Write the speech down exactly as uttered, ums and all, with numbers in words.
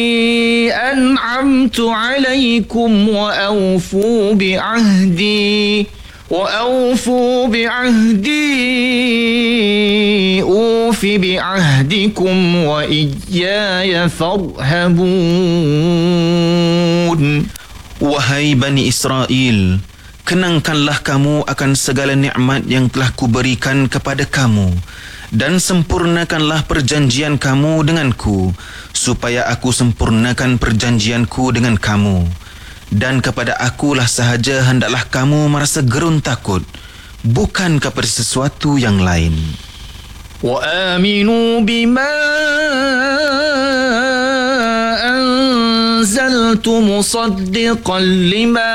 أنعمت عليكم وأوفوا بعهدي وأوفوا بعهدي أوف بعهدكم وإياي فارهبون. Wahai Bani Israel, kenangkanlah kamu akan segala nikmat yang telah kuberikan kepada kamu dan sempurnakanlah perjanjian kamu denganku supaya aku sempurnakan perjanjianku dengan kamu. Dan kepada akulah sahaja hendaklah kamu merasa gerun takut, bukan kepada sesuatu yang lain. وآمنوا بما أنزلت مصدقا لما